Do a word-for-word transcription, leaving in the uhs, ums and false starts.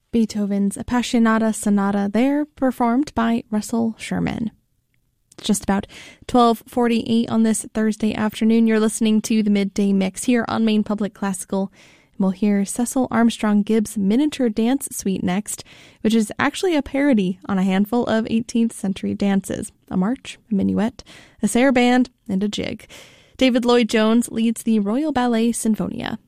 Beethoven's Appassionata Sonata there, performed by Russell Sherman. It's just about twelve forty-eight on this Thursday afternoon. You're listening to the Midday Mix here on Maine Public Classical. We'll hear Cecil Armstrong Gibbs' Miniature Dance Suite next, which is actually a parody on a handful of eighteenth century dances, a march, a minuet, a saraband, and a jig. David Lloyd-Jones leads the Royal Ballet Sinfonia.